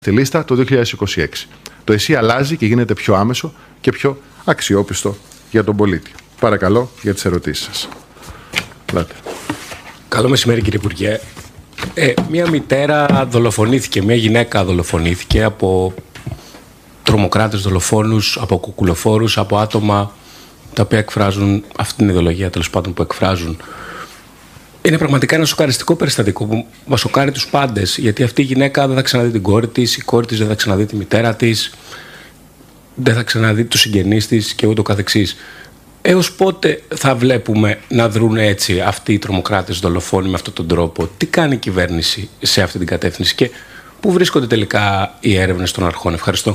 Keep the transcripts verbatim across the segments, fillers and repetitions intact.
στη λίστα το δύο χιλιάδες είκοσι έξι. Το ΕΣΥ αλλάζει και γίνεται πιο άμεσο και πιο αξιόπιστο για τον πολίτη. Παρακαλώ για τις ερωτήσεις σας. Λάτε. Καλό μεσημέρι, κύριε Υπουργέ. Ε, μια μητέρα δολοφονήθηκε, μια γυναίκα δολοφονήθηκε από τρομοκράτες δολοφόνους, από κουκουλοφόρους, από άτομα τα οποία εκφράζουν αυτή την ιδεολογία, τέλος πάντων, που εκφράζουν. Είναι πραγματικά ένα σοκαριστικό περιστατικό που μας σοκάρει τους πάντες, γιατί αυτή η γυναίκα δεν θα ξαναδεί την κόρη της, η κόρη της δεν θα ξαναδεί τη μητέρα της, δεν θα ξαναδεί τους συγγενείς της και ούτω καθεξής. Έως πότε θα βλέπουμε να δρουν έτσι αυτοί οι τρομοκράτες δολοφόνοι με αυτόν τον τρόπο? Τι κάνει η κυβέρνηση σε αυτή την κατεύθυνση και πού βρίσκονται τελικά οι έρευνες των αρχών? Ευχαριστώ.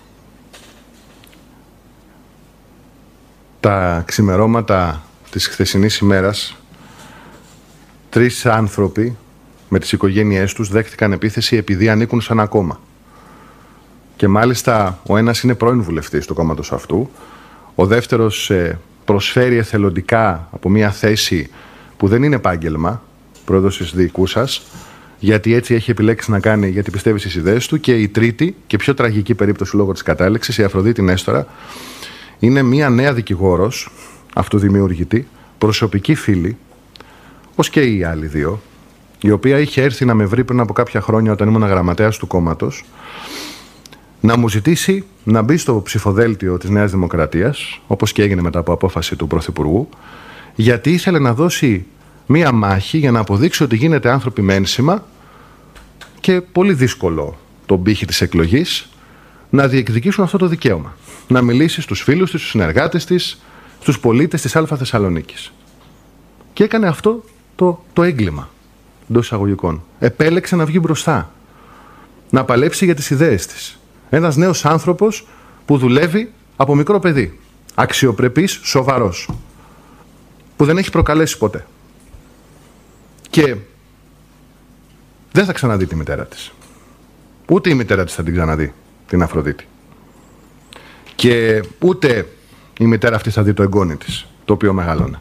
Τα ξημερώματα της χθεσινής ημέρας, τρεις άνθρωποι με τις οικογένειές τους δέχτηκαν επίθεση επειδή ανήκουν σε ένα κόμμα. Και μάλιστα ο ένας είναι πρώην βουλευτής του κόμματος αυτού, ο δεύτερος προσφέρει εθελοντικά από μια θέση που δεν είναι επάγγελμα, πρόεδρος της διοικούσας, γιατί έτσι έχει επιλέξει να κάνει, γιατί πιστεύει στις ιδέες του. Και η τρίτη και πιο τραγική περίπτωση λόγω της κατάληξης, η Αφροδίτη Νέστορα, είναι μια νέα δικηγόρος, αυτοδημιουργητή, προσωπική φίλη, ως και οι άλλοι δύο, η οποία είχε έρθει να με βρει πριν από κάποια χρόνια όταν ήμουν γραμματέας του κόμματος, να μου ζητήσει να μπει στο ψηφοδέλτιο της Νέας Δημοκρατίας, όπως και έγινε μετά από απόφαση του Πρωθυπουργού, γιατί ήθελε να δώσει μία μάχη για να αποδείξει ότι γίνεται άνθρωποι με ένσημα και πολύ δύσκολο τον πύχη της εκλογής να διεκδικήσουν αυτό το δικαίωμα. Να μιλήσει στους φίλους της, στους συνεργάτες της, στους πολίτες της Α Θεσσαλονίκης. Και έκανε αυτό το, το έγκλημα εντός εισαγωγικών. Επέλεξε να βγει μπροστά, να παλέψει για τις ιδέες της. Ένας νέος άνθρωπος που δουλεύει από μικρό παιδί. Αξιοπρεπής, σοβαρός. Που δεν έχει προκαλέσει ποτέ. Και δεν θα ξαναδεί τη μητέρα της. Ούτε η μητέρα της θα την ξαναδεί, την Αφροδίτη. Και ούτε η μητέρα αυτή θα δει το εγγόνι της, το οποίο μεγαλώνε.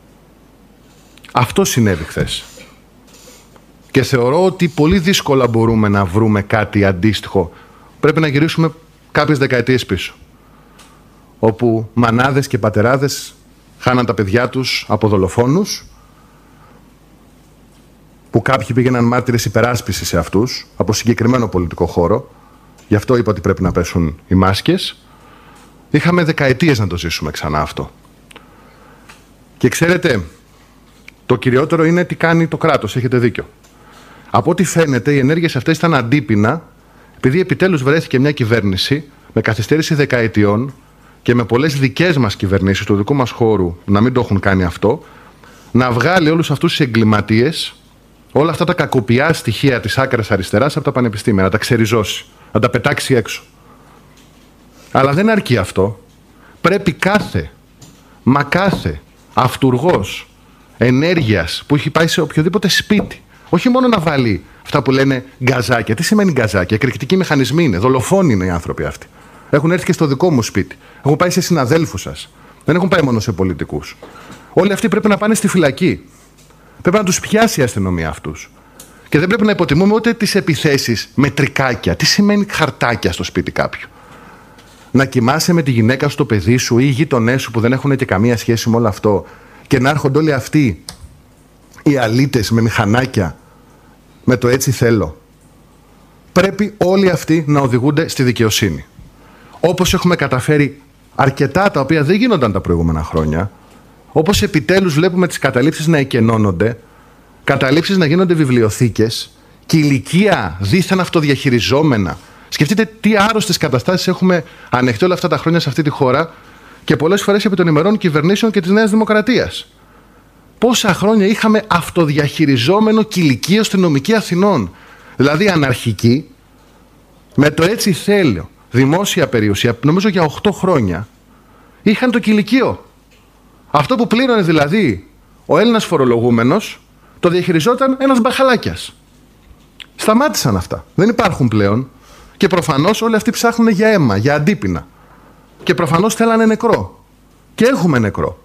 Αυτό συνέβη χθες. Και θεωρώ ότι πολύ δύσκολα μπορούμε να βρούμε κάτι αντίστοιχο. Πρέπει να γυρίσουμε κάποιες δεκαετίες πίσω, όπου μανάδες και πατεράδες χάναν τα παιδιά τους από δολοφόνους, που κάποιοι πήγαιναν μάρτυρες υπεράσπισης σε αυτούς, από συγκεκριμένο πολιτικό χώρο. Γι' αυτό είπα ότι πρέπει να πέσουν οι μάσκες. Είχαμε δεκαετίες να το ζήσουμε ξανά αυτό. Και ξέρετε, το κυριότερο είναι τι κάνει το κράτος, έχετε δίκιο. Από ό,τι φαίνεται, οι ενέργειες αυτές ήταν αντίπεινα, επειδή επιτέλους βρέθηκε μια κυβέρνηση με καθυστέρηση δεκαετιών και με πολλές δικές μας κυβερνήσεις του δικού μας χώρου να μην το έχουν κάνει αυτό, να βγάλει όλους αυτούς τους εγκληματίες, όλα αυτά τα κακοποιιά στοιχεία της άκρας αριστεράς από τα πανεπιστήμια, να τα ξεριζώσει, να τα πετάξει έξω. Αλλά δεν αρκεί αυτό. Πρέπει κάθε, μα κάθε αυτουργός ενέργειας που έχει πάει σε οποιοδήποτε σπίτι, όχι μόνο να βάλει αυτά που λένε γκαζάκια. Τι σημαίνει γκαζάκια? Εκρηκτικοί μηχανισμοί είναι. Δολοφόνοι είναι οι άνθρωποι αυτοί. Έχουν έρθει και στο δικό μου σπίτι. Έχουν πάει σε συναδέλφους σας. Δεν έχουν πάει μόνο σε πολιτικούς. Όλοι αυτοί πρέπει να πάνε στη φυλακή. Πρέπει να τους πιάσει η αστυνομία αυτούς. Και δεν πρέπει να υποτιμούμε ούτε τις επιθέσεις με τρικάκια. Τι σημαίνει χαρτάκια στο σπίτι κάποιου? Να κοιμάσαι με τη γυναίκα σου, το παιδί σου ή οι γείτονές σου που δεν έχουν και καμία σχέση με όλο αυτό και να έρχονται όλοι αυτοί οι αλήτες με μηχανάκια, με το έτσι θέλω. Πρέπει όλοι αυτοί να οδηγούνται στη δικαιοσύνη. Όπως έχουμε καταφέρει αρκετά τα οποία δεν γίνονταν τα προηγούμενα χρόνια, όπως επιτέλους βλέπουμε τις καταλήψεις να εκενώνονται, καταλήψεις να γίνονται βιβλιοθήκες και ηλικία δίθεν αυτοδιαχειριζόμενα. Σκεφτείτε τι άρρωστες καταστάσεις έχουμε ανεχτεί όλα αυτά τα χρόνια σε αυτή τη χώρα και πολλές φορές επί των ημερών κυβερνήσεων και της Νέας Δημοκρατίας. Πόσα χρόνια είχαμε αυτοδιαχειριζόμενο κηλικείο στην νομική Αθηνών. Δηλαδή αναρχική, με το έτσι θέλω, δημόσια περιουσία, νομίζω για οκτώ χρόνια, είχαν το κηλικείο. Αυτό που πλήρωνε δηλαδή ο Έλληνας φορολογούμενος, το διαχειριζόταν ένας μπαχαλάκιας. Σταμάτησαν αυτά. Δεν υπάρχουν πλέον. Και προφανώς όλοι αυτοί ψάχνουν για αίμα, για αντίπεινα. Και προφανώς θέλανε νεκρό. Και έχουμε νεκρό.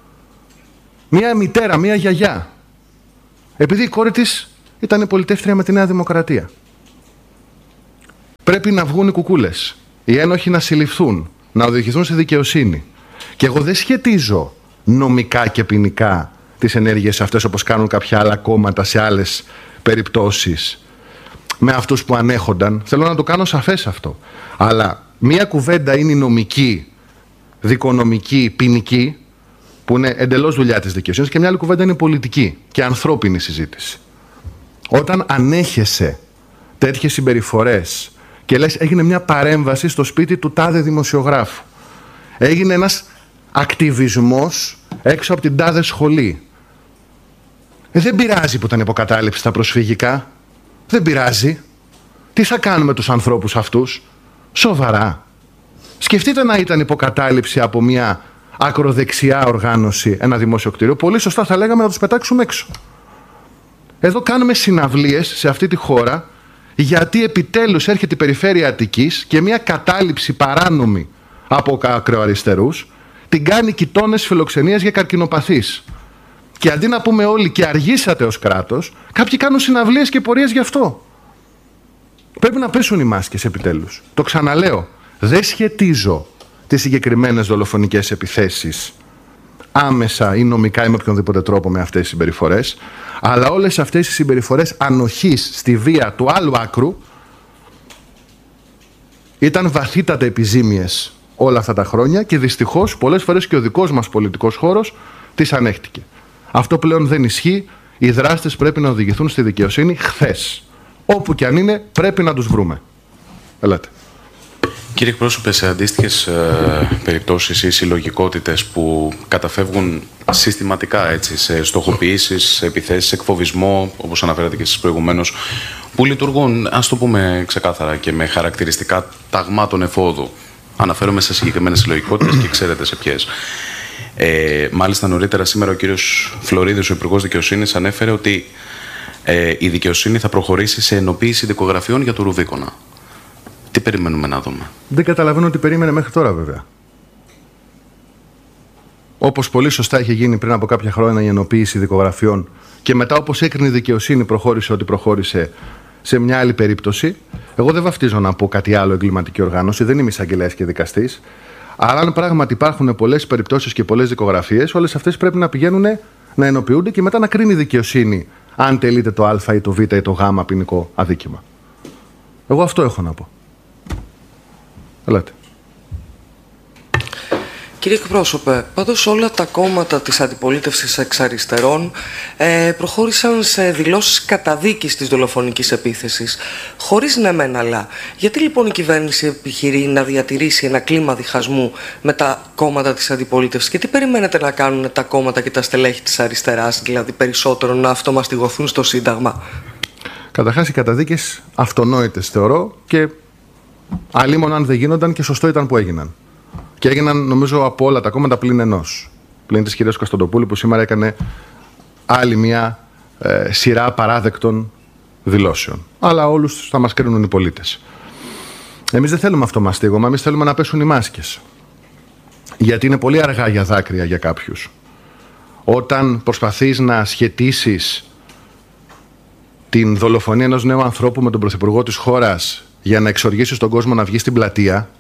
Μία μητέρα, μία γιαγιά. Επειδή η κόρη της ήταν πολιτεύτρια με τη Νέα Δημοκρατία. πρέπει να βγουν οι κουκούλες. Οι ένοχοι να συλληφθούν, να οδηγηθούν στη δικαιοσύνη. Και εγώ δεν σχετίζω νομικά και ποινικά τις ενέργειες αυτές, όπως κάνουν κάποια άλλα κόμματα σε άλλες περιπτώσεις, με αυτούς που ανέχονταν. Θέλω να το κάνω σαφές αυτό. Αλλά μία κουβέντα είναι η νομική, δικονομική, ποινική, που είναι εντελώς δουλειά της δικαιοσύνης, και μια άλλη κουβέντα είναι η πολιτική και ανθρώπινη συζήτηση. Όταν ανέχεσαι τέτοιες συμπεριφορές και λες έγινε μια παρέμβαση στο σπίτι του τάδε δημοσιογράφου, έγινε ένας ακτιβισμός έξω από την τάδε σχολή, ε, δεν πειράζει που ήταν υποκατάληψη στα προσφυγικά, δεν πειράζει. Τι θα κάνουμε τους ανθρώπους αυτούς? Σοβαρά. Σκεφτείτε να ήταν υποκατάληψη από μια ακροδεξιά οργάνωση ένα δημόσιο κτίριο, πολύ σωστά θα λέγαμε να τους πετάξουμε έξω. Εδώ κάνουμε συναυλίες σε αυτή τη χώρα, γιατί επιτέλους έρχεται η περιφέρεια Αττικής και μια κατάληψη παράνομη από ακροαριστερούς την κάνει κοιτώνες φιλοξενίας για καρκινοπαθείς. Και αντί να πούμε όλοι και αργήσατε ως κράτος, κάποιοι κάνουν συναυλίες και πορείες γι' αυτό. Πρέπει να πέσουν οι μάσκες επιτέλους. Το ξαναλέω, δεν σχετίζω τις συγκεκριμένες δολοφονικές επιθέσεις άμεσα ή νομικά ή με οποιονδήποτε τρόπο με αυτές τις συμπεριφορές, αλλά όλες αυτές οι συμπεριφορές ανοχής στη βία του άλλου άκρου ήταν βαθύτατα επιζήμιες όλα αυτά τα χρόνια και δυστυχώς πολλές φορές και ο δικός μας πολιτικός χώρος τις ανέχτηκε. Αυτό πλέον δεν ισχύει. Οι δράστες πρέπει να οδηγηθούν στη δικαιοσύνη χθες. Όπου και αν είναι, πρέπει να τους βρούμε. Ελάτε. Κύριε εκπρόσωπε, σε αντίστοιχες ε, περιπτώσεις ή συλλογικότητες που καταφεύγουν συστηματικά έτσι, σε στοχοποιήσεις, σε επιθέσεις, εκφοβισμό, όπως αναφέρατε και εσείς προηγουμένως, που λειτουργούν, ας το πούμε ξεκάθαρα, και με χαρακτηριστικά ταγμάτων εφόδου. Αναφέρομαι σε συγκεκριμένες συλλογικότητες και ξέρετε σε ποιες. Ε, μάλιστα νωρίτερα σήμερα ο κύριος Φλωρίδης, ο Υπουργός Δικαιοσύνης, ανέφερε ότι ε, η δικαιοσύνη θα προχωρήσει σε ενοποίηση δικογραφιών για το Ρουβίκονα. Τι περιμένουμε να δούμε? Δεν καταλαβαίνω τι περίμενε μέχρι τώρα, βέβαια. Όπως πολύ σωστά είχε γίνει πριν από κάποια χρόνια η ενοποίηση δικογραφιών και μετά, όπως έκρινε η δικαιοσύνη, προχώρησε ό,τι προχώρησε σε μια άλλη περίπτωση. Εγώ δεν βαφτίζω να πω κάτι άλλο εγκληματική οργάνωση, δεν είμαι εισαγγελέας και δικαστής. Αλλά αν πράγματι υπάρχουν πολλές περιπτώσεις και πολλές δικογραφίες, όλες αυτές πρέπει να πηγαίνουν να ενοποιούνται και μετά να κρίνει η δικαιοσύνη αν τελείται το Α ή το Β ή το Γ ποινικό αδίκημα. Εγώ αυτό έχω να πω. Ελάτε. Κύριε εκπρόσωπε, πάντως όλα τα κόμματα της αντιπολίτευσης εξ αριστερών ε, προχώρησαν σε δηλώσεις καταδίκης της δολοφονικής επίθεσης, χωρίς ναι μεν αλλά. Γιατί λοιπόν η κυβέρνηση επιχειρεί να διατηρήσει ένα κλίμα διχασμού με τα κόμματα της αντιπολίτευσης, και τι περιμένετε να κάνουν τα κόμματα και τα στελέχη της αριστεράς, δηλαδή περισσότερο να αυτομαστιγωθούν στο Σύνταγμα? Καταρχάς, οι καταδίκες αυτονόητες θεωρώ, και αλίμονο αν δεν γίνονταν, και σωστό ήταν που έγιναν. Και έγιναν, νομίζω, από όλα τα κόμματα πλην ενός. Πλην της κυρίας Κωνσταντοπούλου, που σήμερα έκανε άλλη μια ε, σειρά παράδεκτων δηλώσεων. Αλλά όλους θα μας κρίνουν οι πολίτες. Εμείς δεν θέλουμε αυτομαστίγωμα, εμείς θέλουμε να πέσουν οι μάσκες. Γιατί είναι πολύ αργά για δάκρυα για κάποιους. Όταν προσπαθείς να σχετίσεις την δολοφονία ενός νέου ανθρώπου με τον πρωθυπουργό της χώρας για να εξοργήσεις τον κόσμο να βγει στην πλατεία,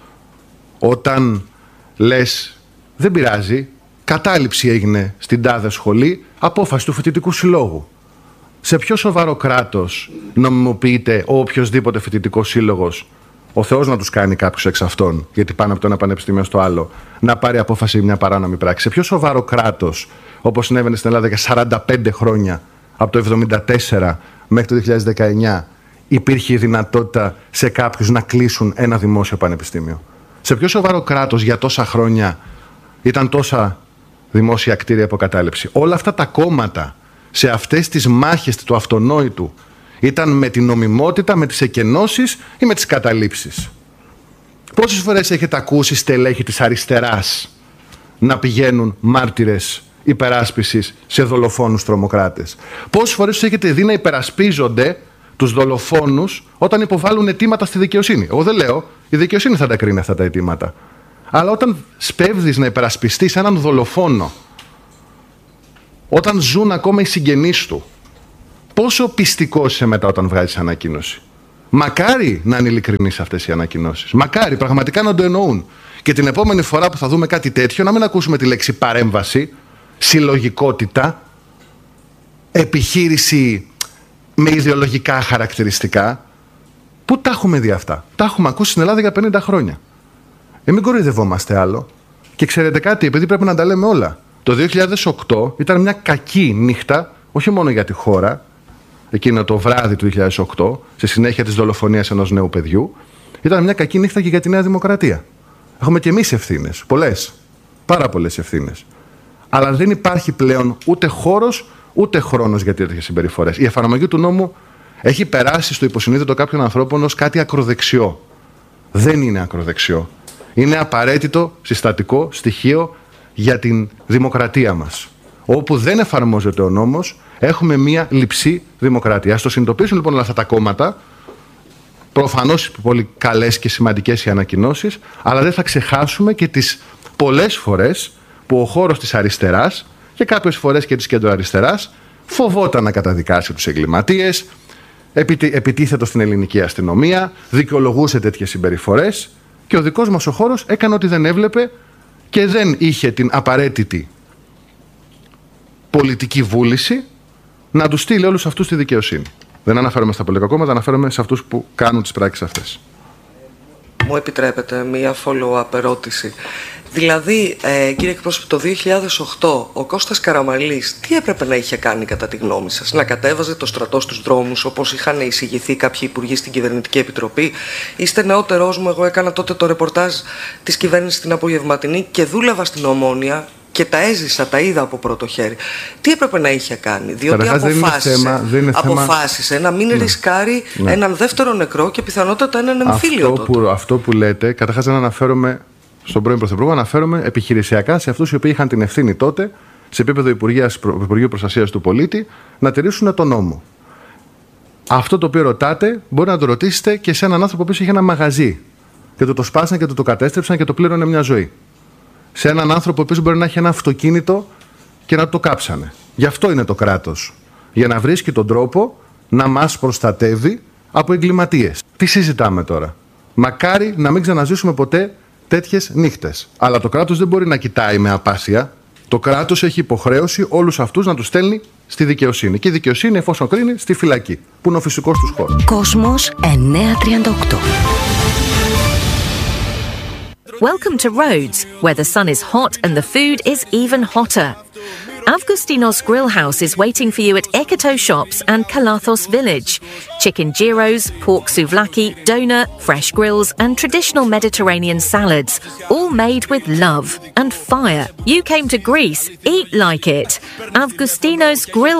όταν λες δεν πειράζει, κατάληψη έγινε στην τάδε σχολή, απόφαση του φοιτητικού συλλόγου. Σε ποιο σοβαρό κράτος νομιμοποιείται ο οποιοσδήποτε φοιτητικός σύλλογος, ο Θεός να τους κάνει κάποιους εξ αυτών, γιατί πάνε από το ένα πανεπιστήμιο στο άλλο, να πάρει απόφαση για μια παράνομη πράξη? Σε ποιο σοβαρό κράτος, όπως συνέβαινε στην Ελλάδα για σαράντα πέντε χρόνια, από το εβδομήντα τέσσερα μέχρι το δύο χιλιάδες δεκαεννιά, υπήρχε η δυνατότητα σε κάποιους να κλείσουν ένα δημόσιο πανεπιστήμιο? Σε ποιο σοβαρό κράτος για τόσα χρόνια ήταν τόσα δημόσια κτίρια υποκατάληψη? Όλα αυτά τα κόμματα σε αυτές τις μάχες του αυτονόητου ήταν με την νομιμότητα, με τις εκενώσεις ή με τις καταλήψεις? Πόσες φορές έχετε ακούσει στελέχη της αριστεράς να πηγαίνουν μάρτυρες υπεράσπισης σε δολοφόνους τρομοκράτες? Πόσες φορές τους έχετε δει να υπερασπίζονται τους δολοφόνους όταν υποβάλλουν αιτήματα στη δικαιοσύνη? Εγώ δεν λέω, η δικαιοσύνη θα τα κρίνει αυτά τα αιτήματα. Αλλά όταν σπέβδεις να υπερασπιστείς έναν δολοφόνο, όταν ζουν ακόμα οι συγγενείς του, πόσο πιστικός είσαι μετά όταν βγάζεις ανακοίνωση? Μακάρι να είναι ειλικρινείς αυτές οι ανακοινώσεις. Μακάρι πραγματικά να το εννοούν. Και την επόμενη φορά που θα δούμε κάτι τέτοιο, να μην ακούσουμε τη λέξη παρέμβαση, συλλογικότητα, επιχείρηση με ιδεολογικά χαρακτηριστικά. Πού τα έχουμε δει αυτά? Τα έχουμε ακούσει στην Ελλάδα για πενήντα χρόνια. Ε, μην κοροϊδευόμαστε άλλο. Και ξέρετε κάτι, επειδή πρέπει να τα λέμε όλα. Το δύο χιλιάδες οκτώ ήταν μια κακή νύχτα, όχι μόνο για τη χώρα, εκείνο το βράδυ του δύο χιλιάδες οκτώ, στη συνέχεια της δολοφονίας ενός νέου παιδιού, ήταν μια κακή νύχτα και για τη Νέα Δημοκρατία. Έχουμε και εμείς ευθύνες, πολλές, πάρα πολλές ευθύνες. Αλλά δεν υπάρχει πλέον ούτε χώρος, ούτε χρόνος για τέτοιες συμπεριφορές. Η εφαρμογή του νόμου έχει περάσει στο υποσυνείδητο κάποιων ανθρώπων ως κάτι ακροδεξιό. Δεν είναι ακροδεξιό. Είναι απαραίτητο συστατικό στοιχείο για την δημοκρατία μας. Όπου δεν εφαρμόζεται ο νόμος, έχουμε μία λειψή δημοκρατία. Ας το συνειδητοποιήσουν λοιπόν όλα αυτά τα κόμματα. Προφανώς πολύ καλές και σημαντικές οι ανακοινώσεις, αλλά δεν θα ξεχάσουμε και τις πολλές φορές που ο χώρος της αριστεράς και κάποιες φορές και της κεντροαριστεράς φοβόταν να καταδικάσει τους εγκληματίες, επιτίθετο στην ελληνική αστυνομία, δικαιολογούσε τέτοιες συμπεριφορές και ο δικός μας ο χώρος έκανε ό,τι δεν έβλεπε και δεν είχε την απαραίτητη πολιτική βούληση να τους στείλει όλους αυτούς στη δικαιοσύνη. Δεν αναφέρομαι στα πολιτικά κόμματα, αναφέρομαι σε αυτούς που κάνουν τις πράξεις αυτές. Μου επιτρέπετε μία follow-up ερώτηση. Δηλαδή, ε, κύριε εκπρόσωπε, το δύο χιλιάδες οκτώ ο Κώστας Καραμανλής τι έπρεπε να είχε κάνει κατά τη γνώμη σας? Να κατέβαζε το στρατό στους δρόμους όπως είχαν εισηγηθεί κάποιοι υπουργοί στην Κυβερνητική Επιτροπή? Είστε νεότερός μου, εγώ έκανα τότε το ρεπορτάζ της κυβέρνησης στην απογευματινή και δούλευα στην Ομόνια και τα έζησα, τα είδα από πρώτο χέρι. Τι έπρεπε να είχε κάνει? Διότι Καταρχάς, αποφάσισε, θέμα, δεν αποφάσισε θέμα... να μην ναι. ρισκάρει ναι. έναν δεύτερο νεκρό και πιθανότατα έναν εμφύλιο. Αυτό, που, αυτό που λέτε, καταρχάς δεν αναφέρομαι στον πρώην Πρωθυπουργό, αναφέρομαι επιχειρησιακά σε αυτούς οι οποίοι είχαν την ευθύνη τότε, σε επίπεδο Υπουργείου Προστασίας του Πολίτη, να τηρήσουν τον νόμο. Αυτό το οποίο ρωτάτε μπορεί να το ρωτήσετε και σε έναν άνθρωπο που είχε ένα μαγαζί και το το σπάσαν και το το κατέστρεψαν και το πλήρωνε μια ζωή. Σε έναν άνθρωπο που μπορεί να έχει ένα αυτοκίνητο και να το κάψανε. Γι' αυτό είναι το κράτος. Για να βρίσκει τον τρόπο να μας προστατεύει από εγκληματίες. Τι συζητάμε τώρα? Μακάρι να μην ξαναζήσουμε ποτέ τέτοιες νύχτες. Αλλά το κράτος δεν μπορεί να κοιτάει με απάσια. Το κράτος έχει υποχρέωση όλους αυτούς να τους στέλνει στη δικαιοσύνη. Και η δικαιοσύνη, εφόσον κρίνει, στη φυλακή. Που είναι ο φυσικός τους χώρος. Κόσμος εννιακόσια τριάντα οκτώ. Welcome to Rhodes, where the sun is hot and the food is even hotter. Avgustinos Grill House is waiting for you at Ekoto Shops and Kalathos Village. Chicken gyros, pork souvlaki, doner, fresh grills and traditional Mediterranean salads, all made with love and fire. You came to Greece, eat like it. Avgustinos Grill